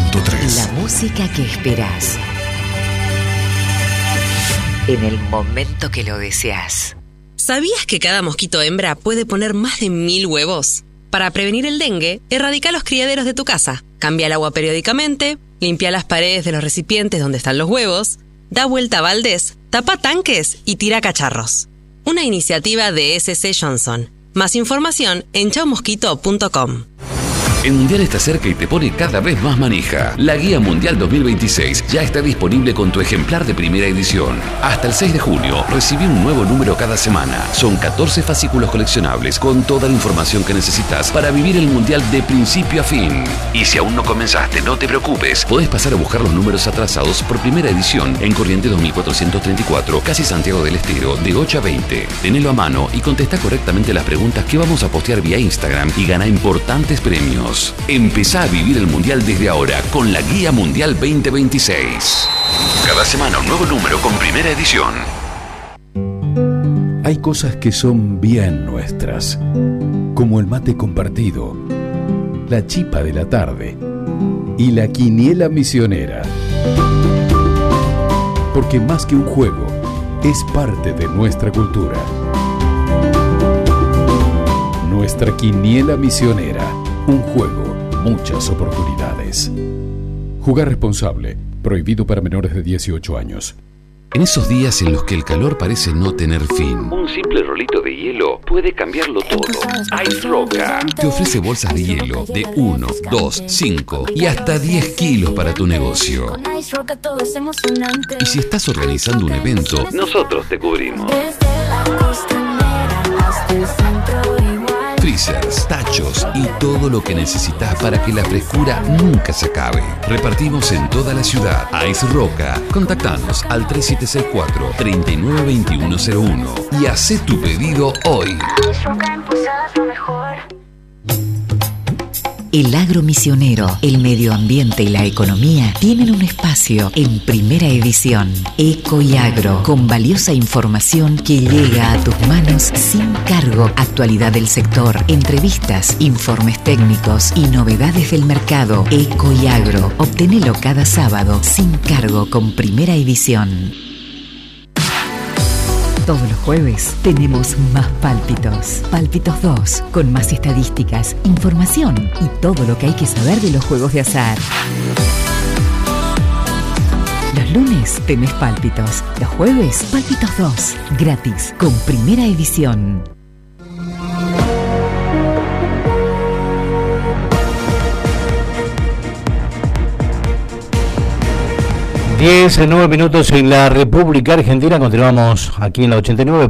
106.3. La música que esperás. En el momento que lo deseas. ¿Sabías que cada mosquito hembra puede poner más de 1000 huevos? Para prevenir el dengue, erradica los criaderos de tu casa. Cambia el agua periódicamente, limpia las paredes de los recipientes donde están los huevos, da vuelta a baldes, tapa tanques y tira cacharros. Una iniciativa de SC Johnson. Más información en chaumosquito.com. El Mundial está cerca y te pone cada vez más manija. La Guía Mundial 2026 ya está disponible con tu ejemplar de primera edición. Hasta el 6 de junio, recibí un nuevo número cada semana. Son 14 fascículos coleccionables con toda la información que necesitas para vivir el Mundial de principio a fin. Y si aún no comenzaste, no te preocupes. Podés pasar a buscar los números atrasados por primera edición en Corrientes 2434, casi Santiago del Estero, de 8 a 20. Tenelo a mano y contesta correctamente las preguntas que vamos a postear vía Instagram y gana importantes premios. Empezá a vivir el Mundial desde ahora con la Guía Mundial 2026. Cada semana un nuevo número con primera edición. Hay cosas que son bien nuestras, como el mate compartido, la chipa de la tarde y la quiniela misionera. Porque más que un juego, es parte de nuestra cultura. Nuestra quiniela misionera. Un juego, muchas oportunidades. Jugar responsable. Prohibido para menores de 18 años. En esos días en los que el calor parece no tener fin, un simple rolito de hielo puede cambiarlo todo. Ice Roca te ofrece bolsas de hielo de 1, 2, 5 y hasta 10 kilos para tu negocio. Y si estás organizando un evento, nosotros te cubrimos. Freezers, tachos y todo lo que necesitas para que la frescura nunca se acabe. Repartimos en toda la ciudad. Ice Roca. Contactanos al 3764-392101 y hacé tu pedido hoy. El agro misionero, el medio ambiente y la economía tienen un espacio en primera edición. Eco y Agro, con valiosa información que llega a tus manos sin cargo. Actualidad del sector, entrevistas, informes técnicos y novedades del mercado. Eco y Agro, obtenelo cada sábado sin cargo con primera edición. Todos los jueves tenemos más Pálpitos. Pálpitos 2, con más estadísticas, información y todo lo que hay que saber de los juegos de azar. Los lunes tenés Pálpitos. Los jueves, Pálpitos 2, gratis, con primera edición. Diez, 9 minutos en la República Argentina. Continuamos aquí en la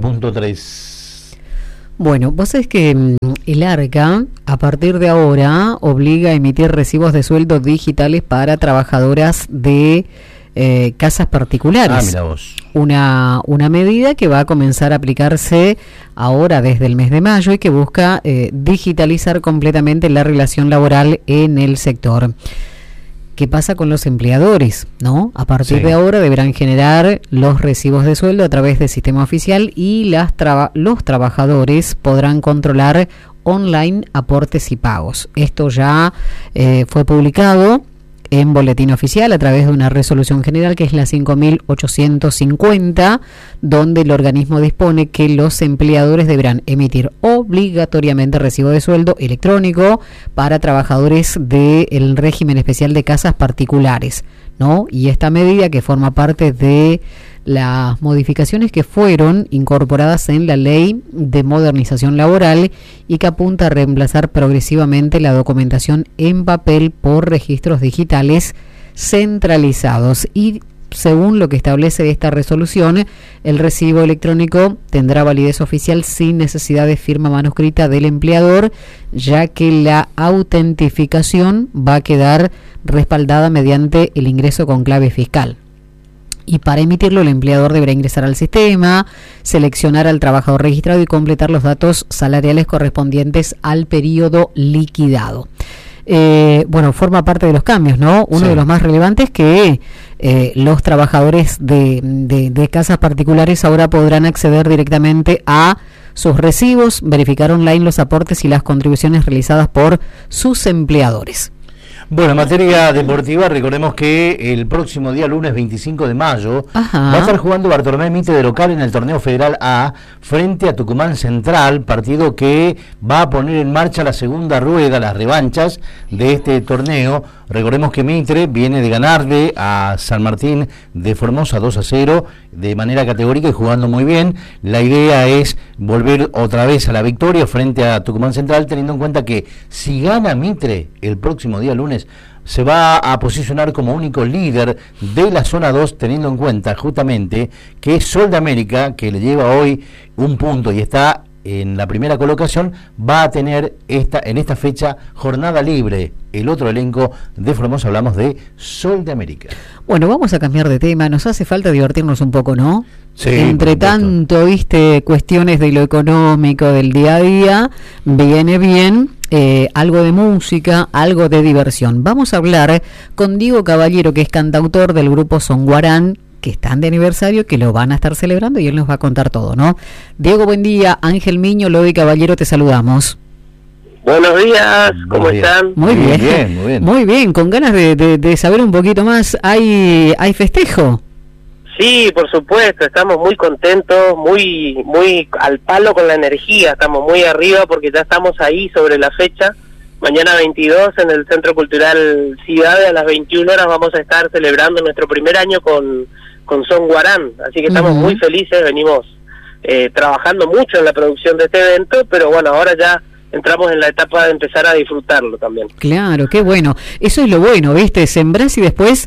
89.3. Bueno, vos sabés que el ARCA, a partir de ahora, obliga a emitir recibos de sueldo digitales para trabajadoras de casas particulares. Mira vos. Una medida que va a comenzar a aplicarse ahora desde el mes de mayo y que busca digitalizar completamente la relación laboral en el sector. ¿Qué pasa con los empleadores? ¿No? A partir de ahora deberán generar los recibos de sueldo a través del sistema oficial y los trabajadores podrán controlar online aportes y pagos. Esto ya fue publicado en Boletín Oficial a través de una resolución general que es la 5.850, donde el organismo dispone que los empleadores deberán emitir obligatoriamente recibo de sueldo electrónico para trabajadores del régimen especial de casas particulares, ¿no? Y esta medida, que forma parte de las modificaciones que fueron incorporadas en la Ley de Modernización Laboral y que apunta a reemplazar progresivamente la documentación en papel por registros digitales centralizados. Y según lo que establece esta resolución, el recibo electrónico tendrá validez oficial sin necesidad de firma manuscrita del empleador, ya que la autentificación va a quedar respaldada mediante el ingreso con clave fiscal. Y para emitirlo, el empleador deberá ingresar al sistema, seleccionar al trabajador registrado y completar los datos salariales correspondientes al periodo liquidado. Bueno, forma parte de los cambios, ¿no? Uno de los más relevantes, que los trabajadores de casas particulares ahora podrán acceder directamente a sus recibos, verificar online los aportes y las contribuciones realizadas por sus empleadores. Bueno, en materia deportiva, recordemos que el próximo día, lunes 25 de mayo, va a estar jugando Bartolomé Mitre de local en el Torneo Federal A frente a Tucumán Central, partido que va a poner en marcha la segunda rueda, las revanchas de este torneo. Recordemos que Mitre viene de ganarle a San Martín de Formosa 2-0 de manera categórica y jugando muy bien. La idea es volver otra vez a la victoria frente a Tucumán Central, teniendo en cuenta que si gana Mitre el próximo día lunes, se va a posicionar como único líder de la zona 2, teniendo en cuenta justamente que Sol de América, que le lleva hoy un punto y está en la primera colocación, va a tener en esta fecha jornada libre. El otro elenco de Formosa, hablamos de Sol de América. Bueno, vamos a cambiar de tema, nos hace falta divertirnos un poco, ¿no? Sí, entre tanto, viste, cuestiones de lo económico, del día a día, viene bien algo de música, algo de diversión. Vamos a hablar con Diego Caballero, que es cantautor del grupo Son Guarán, que están de aniversario, que lo van a estar celebrando y él nos va a contar todo, ¿no? Diego, buen día. Ángel Miño, Lodi Caballero, te saludamos. Buenos días, ¿cómo están? Muy bien, muy bien, con ganas de saber un poquito más. ¿Hay festejo? Sí, por supuesto, estamos muy contentos, muy al palo con la energía, estamos muy arriba porque ya estamos ahí sobre la fecha. Mañana 22 en el Centro Cultural Ciudad, a las 21 horas vamos a estar celebrando nuestro primer año con Son Guarán, así que estamos muy felices, venimos trabajando mucho en la producción de este evento, pero bueno, ahora ya entramos en la etapa de empezar a disfrutarlo también. Claro, qué bueno. Eso es lo bueno, ¿viste? Sembrás y después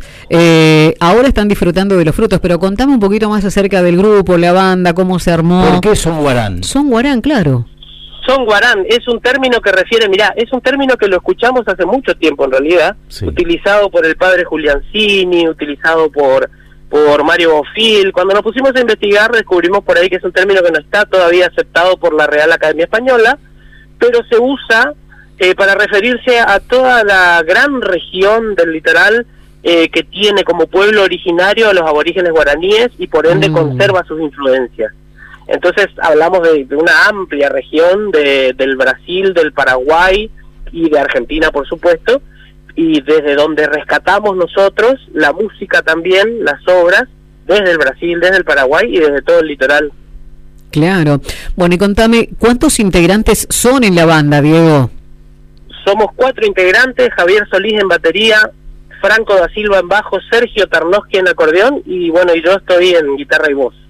ahora están disfrutando de los frutos, pero contame un poquito más acerca del grupo, la banda, cómo se armó. ¿Por qué Son Guarán? Son Guarán, claro. Son Guarán es un término que refiere, mirá, es un término que lo escuchamos hace mucho tiempo en realidad, sí, utilizado por el padre Juliancini, utilizado por Mario Bofill. Cuando nos pusimos a investigar descubrimos por ahí que es un término que no está todavía aceptado por la Real Academia Española, pero se usa para referirse a toda la gran región del litoral que tiene como pueblo originario a los aborígenes guaraníes y por ende conserva sus influencias. Entonces hablamos de una amplia región del Brasil, del Paraguay y de Argentina, por supuesto, y desde donde rescatamos nosotros la música también, las obras, desde el Brasil, desde el Paraguay y desde todo el litoral. Claro. Bueno, y contame, ¿cuántos integrantes son en la banda, Diego? Somos 4 integrantes, Javier Solís en batería, Franco da Silva en bajo, Sergio Tarnowski en acordeón y bueno, y yo estoy en guitarra y voz.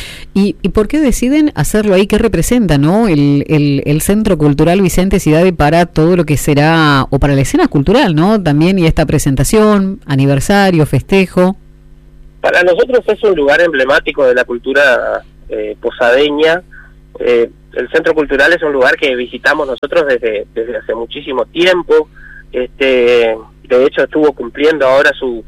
¿Y por qué deciden hacerlo ahí? ¿Qué representa, no? El Centro Cultural Vicente Cidade para todo lo que será, o para la escena cultural, ¿no? También, y esta presentación, aniversario, festejo. Para nosotros es un lugar emblemático de la cultura posadeña. El Centro Cultural es un lugar que visitamos nosotros desde hace muchísimo tiempo. De hecho estuvo cumpliendo ahora sus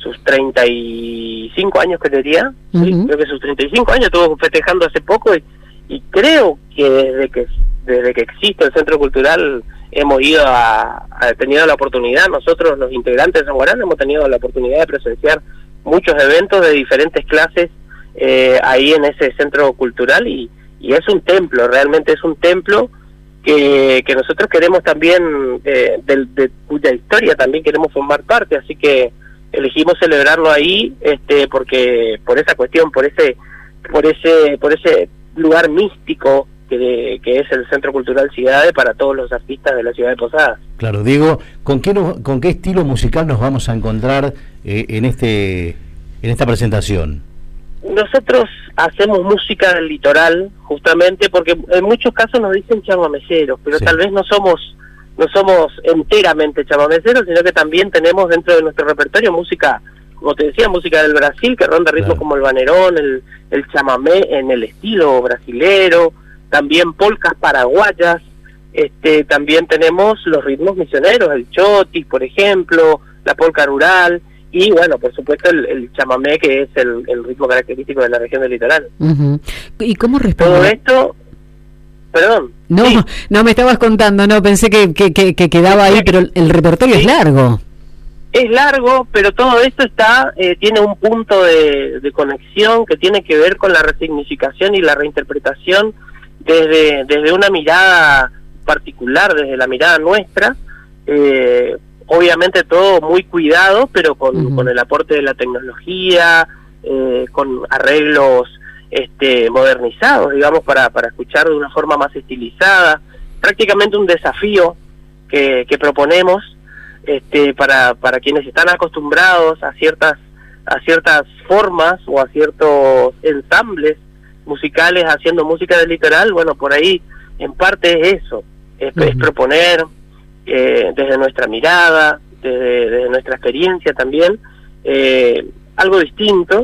35 años, que diría, sí, creo que sus 35 años estuvo festejando hace poco y creo que desde que existe el Centro Cultural hemos ido tenido la oportunidad, nosotros los integrantes de Son Guarán hemos tenido la oportunidad de presenciar muchos eventos de diferentes clases ahí en ese Centro Cultural y es un templo, realmente es un templo que nosotros queremos también, de cuya historia también queremos formar parte, así que elegimos celebrarlo ahí, porque por esa cuestión, por ese lugar místico que es el Centro Cultural Cidade para todos los artistas de la ciudad de Posadas. Claro, Diego, ¿con qué estilo musical nos vamos a encontrar en esta presentación? Nosotros hacemos música del litoral, justamente porque en muchos casos nos dicen chamameceros, pero sí, tal vez no somos enteramente chamameceros, sino que también tenemos dentro de nuestro repertorio música, como te decía, música del Brasil, que ronda ritmos como el banerón, el chamamé en el estilo brasilero, también polcas paraguayas, también tenemos los ritmos misioneros, el chotis, por ejemplo, la polca rural, y bueno, por supuesto el chamamé, que es el ritmo característico de la región del litoral. ¿Y cómo responde? Todo esto, perdón. No, sí, no me estabas contando, no, pensé que quedaba ahí, pero el repertorio es largo. Es largo, pero todo esto tiene un punto de conexión que tiene que ver con la resignificación y la reinterpretación desde una mirada particular, desde la mirada nuestra. Hoy obviamente todo muy cuidado, pero con el aporte de la tecnología, con arreglos modernizados, digamos, para escuchar de una forma más estilizada. Prácticamente un desafío que proponemos para quienes están acostumbrados a ciertas formas o a ciertos ensambles musicales haciendo música del litoral. Bueno, por ahí en parte es eso, es proponer desde nuestra mirada, desde nuestra experiencia también, algo distinto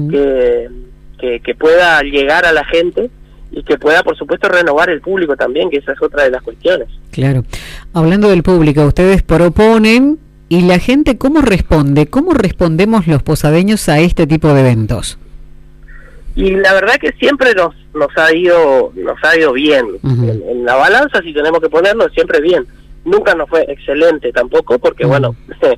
que pueda llegar a la gente y que pueda, por supuesto, renovar el público también, que esa es otra de las cuestiones. Claro. Hablando del público, ustedes proponen, ¿y la gente cómo responde? ¿Cómo respondemos los posadeños a este tipo de eventos? Y la verdad que siempre nos ha ido bien. En la balanza, si tenemos que ponernos, siempre bien. Nunca nos fue excelente tampoco, porque bueno,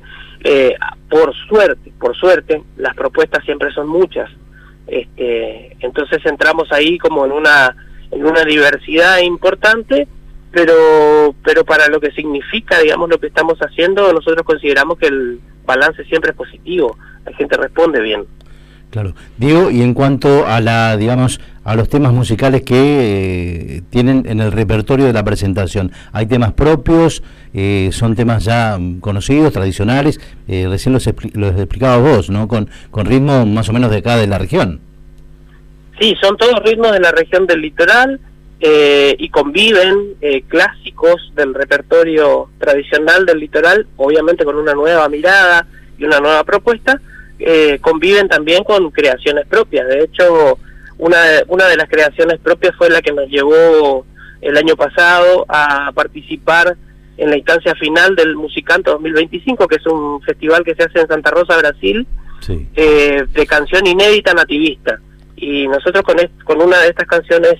por suerte, las propuestas siempre son muchas. Entonces entramos ahí como en una diversidad importante, pero para lo que significa, digamos, lo que estamos haciendo, nosotros consideramos que el balance siempre es positivo. La gente responde bien. Claro. Diego, y en cuanto a a los temas musicales que tienen en el repertorio de la presentación, ¿hay temas propios? ¿Son temas ya conocidos, tradicionales? Recién los explicabas vos, ¿no? Con ritmo más o menos de acá de la región. Sí, son todos ritmos de la región del litoral y conviven clásicos del repertorio tradicional del litoral, obviamente con una nueva mirada y una nueva propuesta. Conviven también con creaciones propias. De hecho, una de las creaciones propias fue la que nos llevó el año pasado a participar en la instancia final del Musicanto 2025, que es un festival que se hace en Santa Rosa, Brasil, de canción inédita nativista. Y nosotros con una de estas canciones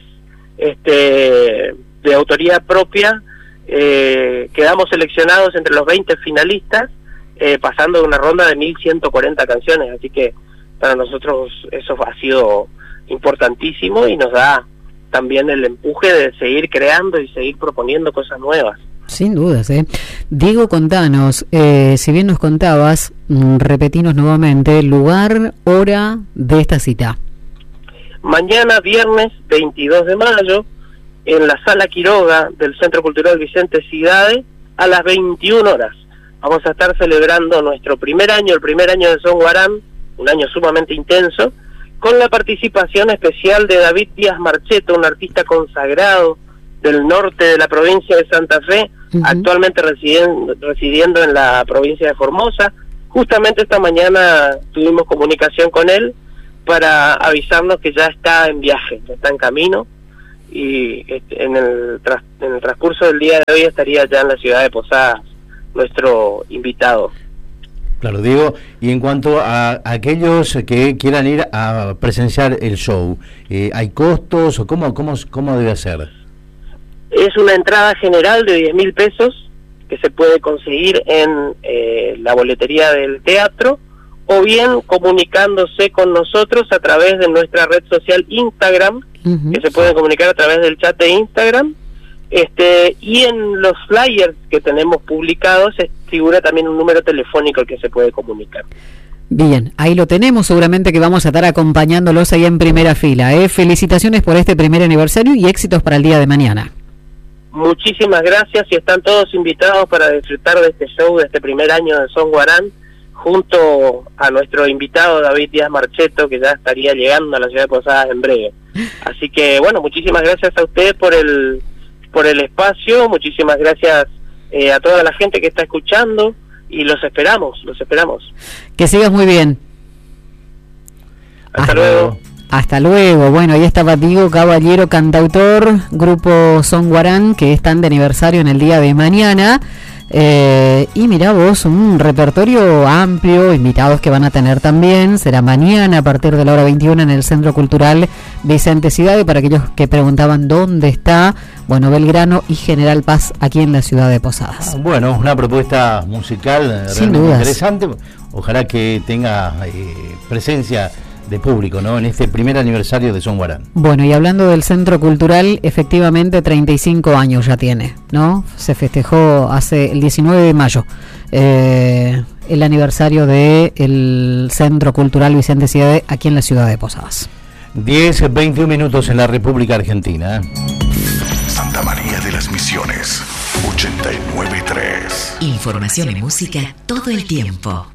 de autoría propia quedamos seleccionados entre los 20 finalistas, pasando de una ronda de 1.140 canciones, así que para nosotros eso ha sido importantísimo y nos da también el empuje de seguir creando y seguir proponiendo cosas nuevas. Sin dudas, Diego, contanos, si bien nos contabas, repetinos nuevamente, lugar, hora de esta cita. Mañana, viernes 22 de mayo, en la Sala Quiroga del Centro Cultural Vicente Cidade, a las 21 horas. Vamos a estar celebrando nuestro primer año, el primer año de Son Guarán, un año sumamente intenso, con la participación especial de David Díaz Marcheto, un artista consagrado del norte de la provincia de Santa Fe, actualmente residiendo en la provincia de Formosa. Justamente esta mañana tuvimos comunicación con él para avisarnos que ya está en viaje, ya está en camino, y en el transcurso del día de hoy estaría ya en la ciudad de Posadas nuestro invitado. Claro, Diego, y en cuanto a aquellos que quieran ir a presenciar el show, ¿hay costos o cómo debe ser? Es una entrada general de 10.000 pesos que se puede conseguir en la boletería del teatro, o bien comunicándose con nosotros a través de nuestra red social Instagram, que se pueden comunicar a través del chat de Instagram. Y en los flyers que tenemos publicados figura también un número telefónico al que se puede comunicar. Bien, ahí lo tenemos, seguramente que vamos a estar acompañándolos ahí en primera fila. Felicitaciones por este primer aniversario y éxitos para el día de mañana. Muchísimas gracias y están todos invitados para disfrutar de este show, de este primer año de Son Guarán, junto a nuestro invitado David Díaz Marcheto, que ya estaría llegando a la ciudad de Posadas en breve. Así que bueno, muchísimas gracias a ustedes por el espacio, muchísimas gracias a toda la gente que está escuchando y los esperamos. Que sigas muy bien. Hasta luego. Hasta luego. Bueno, ahí estaba Diego Caballero, cantautor, grupo Son Guarán, que están de aniversario en el día de mañana. Y mirá vos, un repertorio amplio, invitados que van a tener también. Será mañana a partir de la hora 21 en el Centro Cultural Vicente Cidade, para aquellos que preguntaban dónde está. Bueno, Belgrano y General Paz, aquí en la ciudad de Posadas. Bueno, una propuesta musical realmente interesante. Ojalá que tenga presencia de público, ¿no? En este primer aniversario de Son Guarán. Bueno, y hablando del Centro Cultural, efectivamente 35 años ya tiene, ¿no? Se festejó hace el 19 de mayo el aniversario del Centro Cultural Vicente Siede aquí en la ciudad de Posadas. 10-21 minutos en la República Argentina. Santa María de las Misiones, 89.3. Información y música todo el tiempo.